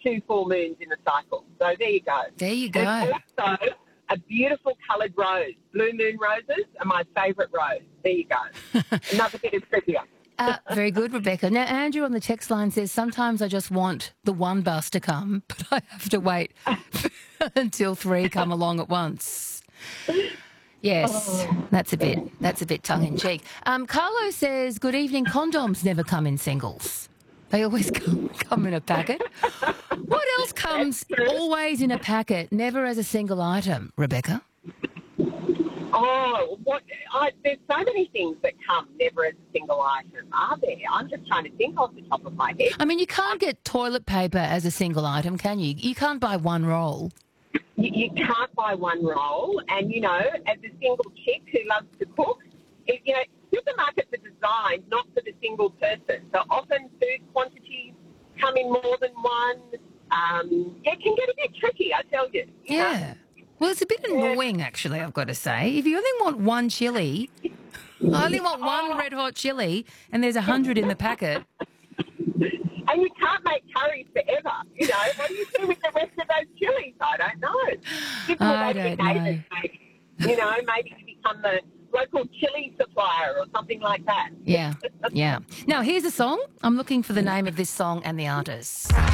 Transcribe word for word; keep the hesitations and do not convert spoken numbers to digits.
two full moons in the cycle. So there you go. There you go. And also a beautiful coloured rose. Blue moon roses are my favourite rose. There you go. Another bit of trivia. Uh, very good, Rebecca. Now, Andrew on the text line says, sometimes I just want the one bus to come, but I have to wait until three come along at once. Yes, Oh. that's a bit that's a bit tongue-in-cheek. Um, Carlo says, good evening, condoms never come in singles. They always come, come in a packet. What else comes always in a packet, never as a single item, Rebecca? Oh, what? I, there's so many things that come never as a single item, are there? I'm just trying to think off the top of my head. I mean, you can't get toilet paper as a single item, can you? You can't buy one roll. You, you can't buy one roll, and, you know, as a single chick who loves to cook, it, you know, supermarkets are designed not for the single person. So often food quantities come in more than one. Um, yeah, it can get a bit tricky, I tell you. you Yeah. know? Well, it's a bit annoying, actually, I've got to say. If you only want one chilli, I only want one red hot chilli, and there's a hundred in the packet. And you can't make curries forever. You know, what do you do with the rest of those chilies? I don't know. People I maybe don't know. neighbours, maybe, you know, maybe you become the local chili supplier or something like that. Yeah, yeah. Now, here's a song. I'm looking for the name of this song and the artist.